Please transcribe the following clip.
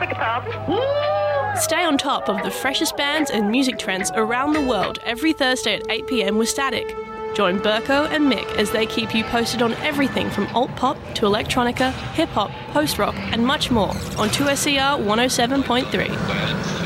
beg your pardon? Stay on top of the freshest bands and music trends around the world every Thursday at 8 p.m. with Static. Join Burko and Mick as they keep you posted on everything from alt-pop to electronica, hip-hop, post-rock and much more on 2SER 107.3.